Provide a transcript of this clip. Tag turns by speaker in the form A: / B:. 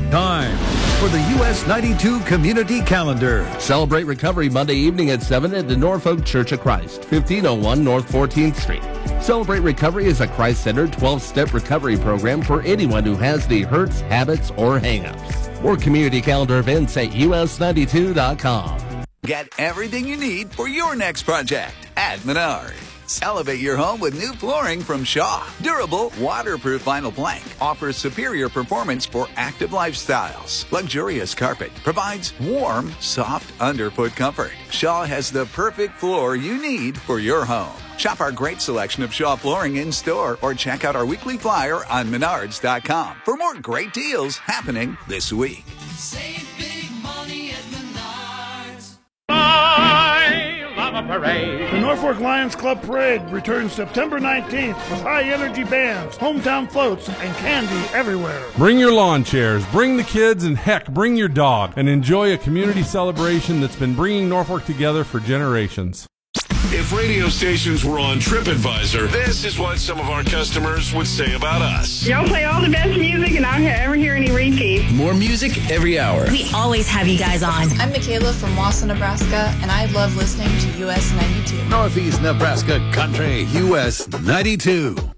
A: Time for the US 92 Community Calendar.
B: Celebrate Recovery Monday evening at 7 at the Norfolk Church of Christ, 1501 North 14th Street. Celebrate Recovery is a Christ-centered 12-step recovery program for anyone who has the hurts, habits, or hang-ups. More community calendar events at us92.com.
C: Get everything you need for your next project at Menards. Elevate your home with new flooring from Shaw. Durable, waterproof vinyl plank offers superior performance for active lifestyles. Luxurious carpet provides warm, soft underfoot comfort. Shaw has the perfect floor you need for your home. Shop our great selection of Shaw flooring in store or check out our weekly flyer on Menards.com for more great deals happening this week.
D: Save big money at Menards.
E: Parade. The Norfolk Lions Club Parade returns September 19th with high-energy bands, hometown floats, and candy everywhere.
F: Bring your lawn chairs, bring the kids, and heck, bring your dog, and enjoy a community celebration that's been bringing Norfolk together for generations.
G: If radio stations were on TripAdvisor, this is what some of our customers would say about us.
H: Y'all play all the best music and I don't ever hear any repeats.
I: More music every hour.
J: We always have you guys on.
K: I'm Michaela from Wausau, Nebraska, and I love listening to US 92.
A: Northeast Nebraska Country, US 92.